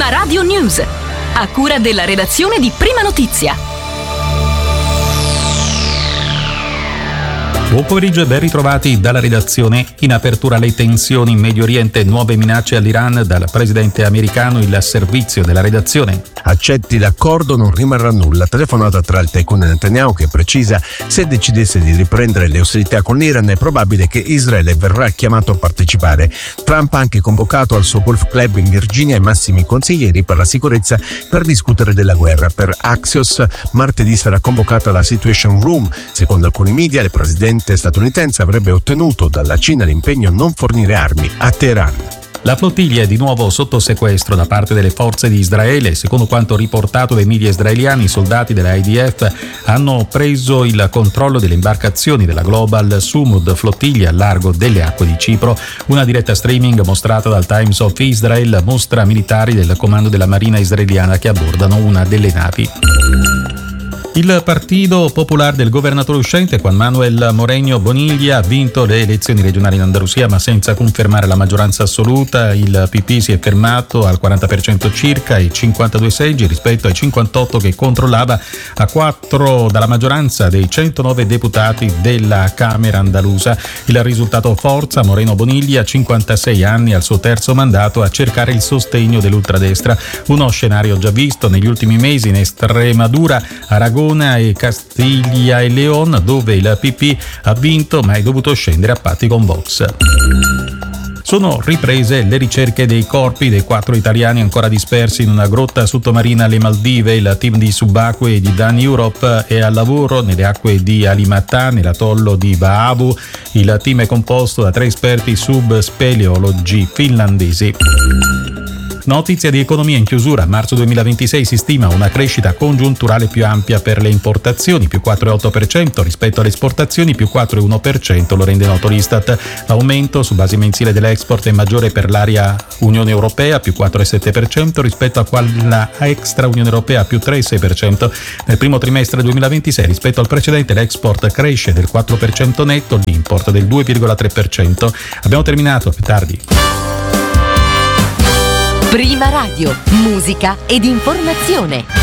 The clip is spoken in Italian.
Prima Radio News, a cura della redazione di Prima Notizia. Buon pomeriggio e ben ritrovati dalla redazione. In apertura le tensioni in Medio Oriente, nuove minacce all'Iran dal presidente americano, il servizio della redazione. Accetti l'accordo, non rimarrà nulla. Telefonata tra il tycoon e Netanyahu che precisa: se decidesse di riprendere le ostilità con l'Iran è probabile che Israele verrà chiamato a partecipare. Trump ha anche convocato al suo golf club in Virginia i massimi consiglieri per la sicurezza per discutere della guerra. Per Axios martedì sarà convocata la Situation Room. Secondo alcuni media il presidente statunitense avrebbe ottenuto dalla Cina l'impegno a non fornire armi a Teheran. La flottiglia è di nuovo sotto sequestro da parte delle forze di Israele. Secondo quanto riportato dai media israeliani, i soldati dell'IDF hanno preso il controllo delle imbarcazioni della Global Sumud, flottiglia al largo delle acque di Cipro. Una diretta streaming mostrata dal Times of Israel mostra militari del comando della Marina israeliana che abbordano una delle navi. Il Partito Popolare del governatore uscente Juan Manuel Moreno Bonilla ha vinto le elezioni regionali in Andalusia, ma senza confermare la maggioranza assoluta. Il PP si è fermato al 40% circa e 52 seggi rispetto ai 58 che controllava, a 4 dalla maggioranza dei 109 deputati della Camera andalusa. Il risultato forza Moreno Bonilla, 56 anni, al suo terzo mandato, a cercare il sostegno dell'ultradestra. Uno scenario già visto negli ultimi mesi in Estremadura, Aragona e Castiglia e León, dove il PP ha vinto ma è dovuto scendere a patti con Vox. Sono riprese le ricerche dei corpi dei 4 italiani ancora dispersi in una grotta sottomarina alle Maldive. Il team di subacquei di Dan Europe è al lavoro nelle acque di Alimatà, nell'atollo di Vaavu. Il team è composto da 3 esperti subspeleologi finlandesi. Notizia di economia in chiusura. A marzo 2026 si stima una crescita congiunturale più ampia per le importazioni, più 4,8% rispetto alle esportazioni, più 4,1%, lo rende noto l'Istat. L'aumento su base mensile dell'export è maggiore per l'area Unione Europea, più 4,7% rispetto a quella extra Unione Europea, più 3,6%. Nel primo trimestre 2026 rispetto al precedente l'export cresce del 4% netto, l'import del 2,3%. Abbiamo terminato, a più tardi. Prima Radio, musica ed informazione.